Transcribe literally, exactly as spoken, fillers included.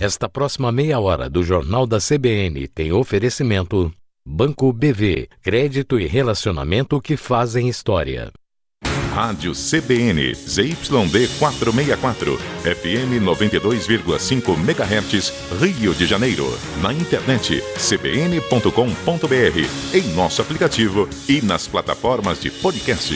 Esta próxima meia hora do Jornal da C B N tem oferecimento Banco B V, crédito e relacionamento que fazem história. Rádio C B N, Z Y D quatrocentos e sessenta e quatro, F M noventa e dois vírgula cinco megahertz, Rio de Janeiro. Na internet, c b n ponto com ponto b r, em nosso aplicativo e nas plataformas de podcast.